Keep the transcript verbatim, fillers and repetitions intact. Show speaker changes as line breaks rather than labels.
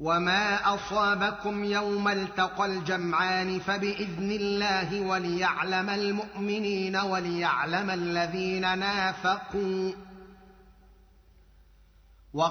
وما أصابكم يوم التقى الجمعان فبإذن الله وليعلم المؤمنين وليعلم الذين نافقوا